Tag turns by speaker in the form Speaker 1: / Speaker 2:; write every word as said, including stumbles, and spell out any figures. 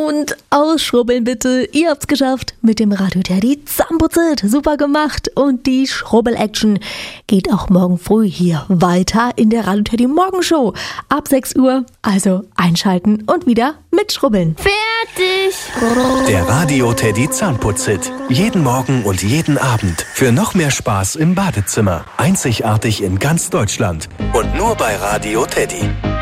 Speaker 1: Und ausschrubbeln bitte. Ihr habt's geschafft mit dem Radio Teddy Zahnputzit. Super gemacht. Und die Schrubbel-Action geht auch morgen früh hier weiter in der Radio Teddy Morgenshow. Ab sechs Uhr. Also einschalten und wieder mitschrubbeln.
Speaker 2: Fertig.
Speaker 3: Der Radio Teddy Zahnputzit. Jeden Morgen und jeden Abend. Für noch mehr Spaß im Badezimmer. Einzigartig in ganz Deutschland. Und nur bei Radio Teddy.